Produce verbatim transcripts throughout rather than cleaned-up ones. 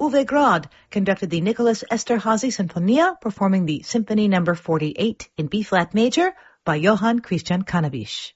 Volgograd conducted the Nicholas Esterhazy Sinfonia, performing the Symphony number forty-eight in B-flat major by Johann Christian Cannabis.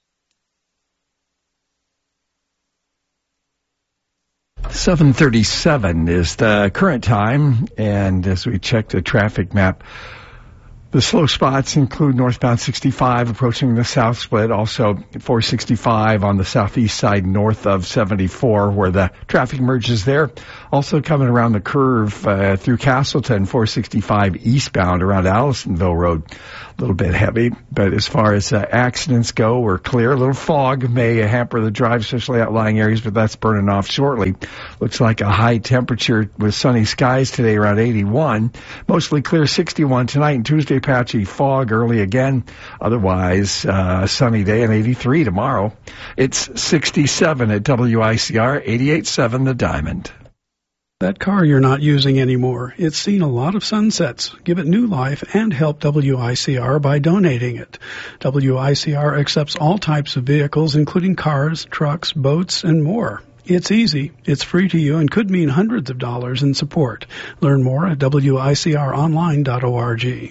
seven thirty-seven is the current time, and as we check the traffic map, the slow spots include northbound sixty-five approaching the south split, also four sixty-five on the southeast side north of seventy-four where the traffic merges there. Also coming around the curve uh, through Castleton, four sixty-five eastbound around Allisonville Road. A little bit heavy, but as far as uh, accidents go, we're clear. A little fog may hamper the drive, especially outlying areas, but that's burning off shortly. Looks like a high temperature with sunny skies today around eighty-one. Mostly clear sixty-one tonight, and Tuesday patchy fog early again. Otherwise, uh, sunny day and eighty-three tomorrow. It's sixty-seven at W I C R eighty-eight point seven The Diamond. That car you're not using anymore, it's seen a lot of sunsets. Give it new life and help W I C R by donating it. W I C R accepts all types of vehicles, including cars, trucks, boats, and more. It's easy, it's free to you, and could mean hundreds of dollars in support. Learn more at W I C R online dot org.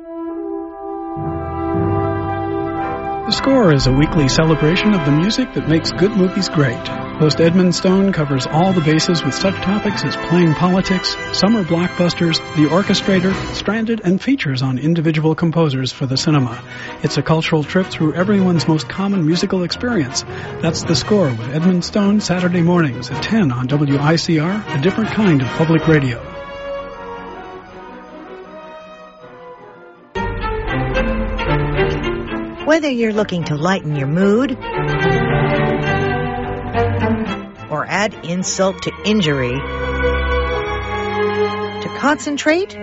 The Score is a weekly celebration of the music that makes good movies great. Host Edmund Stone covers all the bases with such topics as playing politics, summer blockbusters, The Orchestrator, Stranded, and features on individual composers for the cinema. It's a cultural trip through everyone's most common musical experience. That's The Score with Edmund Stone, Saturday mornings at ten on W I C R, a different kind of public radio. Whether you're looking to lighten your mood or add insult to injury, to concentrate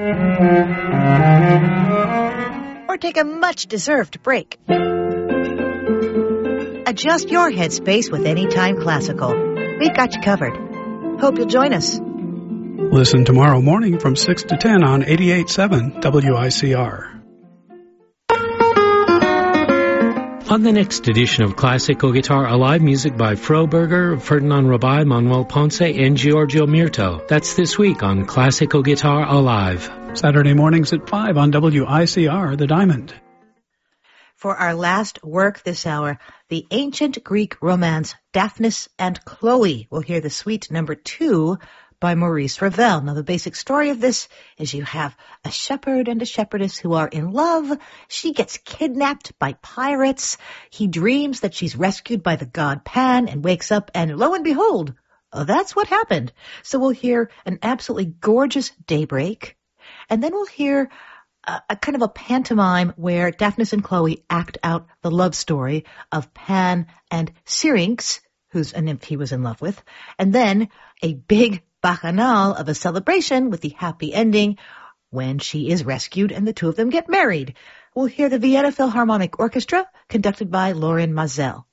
or take a much-deserved break, adjust your headspace with Anytime Classical. We've got you covered. Hope you'll join us. Listen tomorrow morning from six to ten on eighty-eight point seven W I C R. On the next edition of Classical Guitar Alive, music by Froberger, Ferdinand Rabai, Manuel Ponce, and Giorgio Mirto. That's this week on Classical Guitar Alive. Saturday mornings at five on W I C R, The Diamond. For our last work this hour, the ancient Greek romance Daphnis and Chloe. We'll hear the suite number two by Maurice Ravel. Now, the basic story of this is you have a shepherd and a shepherdess who are in love. She gets kidnapped by pirates. He dreams that she's rescued by the god Pan and wakes up, and lo and behold, oh, that's what happened. So we'll hear an absolutely gorgeous daybreak, and then we'll hear a, a kind of a pantomime where Daphnis and Chloe act out the love story of Pan and Syrinx, who's a nymph he was in love with, and then a big bacchanal of a celebration with the happy ending when she is rescued and the two of them get married. We'll hear the Vienna Philharmonic Orchestra conducted by Lorin Maazel.